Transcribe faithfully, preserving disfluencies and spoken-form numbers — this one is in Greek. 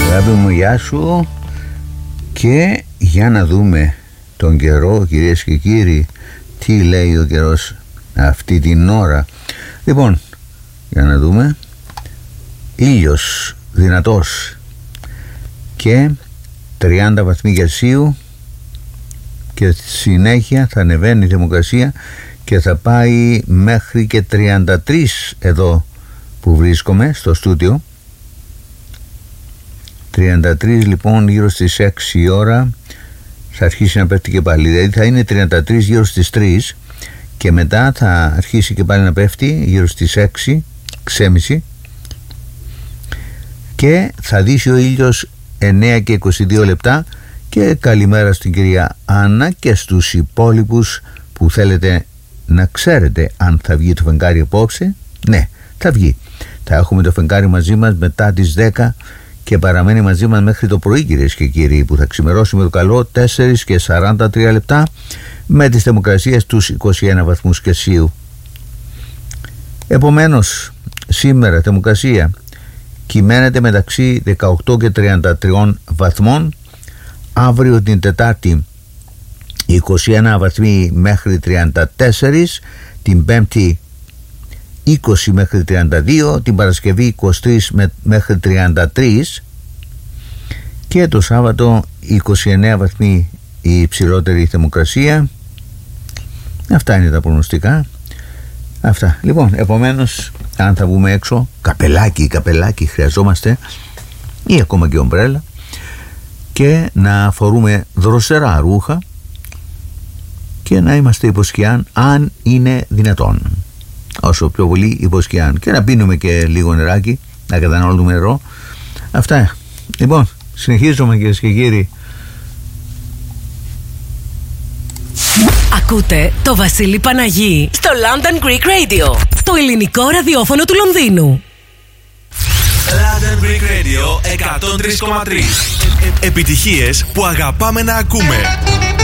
Αγάπη μου, γεια σου. Και για να δούμε τον καιρό, κυρίες και κύριοι, τι λέει ο καιρός αυτή την ώρα. Λοιπόν, για να δούμε. Ήλιος δυνατός και τριάντα βαθμοί Κελσίου, και συνέχεια θα ανεβαίνει η θερμοκρασία και θα πάει μέχρι και τριάντα τρία εδώ που βρίσκομαι στο στούντιο. Τριάντα τρία λοιπόν, γύρω στις έξι η ώρα θα αρχίσει να πέφτει και πάλι, δηλαδή θα είναι τριάντα τρία γύρω στις τρεις και μετά θα αρχίσει και πάλι να πέφτει γύρω στις έξι, έξι και μισή, και θα δύσει ο ήλιος εννέα και είκοσι δύο λεπτά. Και καλημέρα στην κυρία Άννα και στους υπόλοιπους που θέλετε να ξέρετε αν θα βγει το φεγγάρι απόψε. Ναι, θα βγει. Θα έχουμε το φεγγάρι μαζί μας μετά τις δέκα και παραμένει μαζί μας μέχρι το πρωί, κυρίες και κύριοι, που θα ξημερώσει με το καλό τέσσερα και σαράντα τρία λεπτά με τις θερμοκρασίες τους είκοσι ένα βαθμούς Κελσίου. Επομένως, σήμερα θερμοκρασία κυμαίνεται μεταξύ δεκαοκτώ και τριάντα τρία βαθμών. Αύριο την Τετάρτη είκοσι ένα βαθμοί μέχρι τριάντα τέσσερα, την Πέμπτη είκοσι μέχρι τριάντα δύο, την Παρασκευή είκοσι τρία μέχρι τριάντα τρία και το Σάββατο είκοσι εννέα βαθμοί η υψηλότερη θερμοκρασία. Αυτά είναι τα προγνωστικά. Αυτά. Λοιπόν, επομένως, αν θα βγούμε έξω, καπελάκι, καπελάκι χρειαζόμαστε, ή ακόμα και ομπρέλα, και να φορούμε δροσερά ρούχα και να είμαστε υποσκιάν αν είναι δυνατόν, όσο πιο πολύ υποσκιάν, και να πίνουμε και λίγο νεράκι, να καταναλώνουμε νερό. Αυτά. Λοιπόν, συνεχίζουμε, κυρίες και κύριοι. Ακούτε το Βασίλη Παναγί στο London Greek Radio, το ελληνικό ραδιόφωνο του Λονδίνου. London Greek Radio εκατόν τρία κόμμα τρία. Επιτυχίες που αγαπάμε να ακούμε.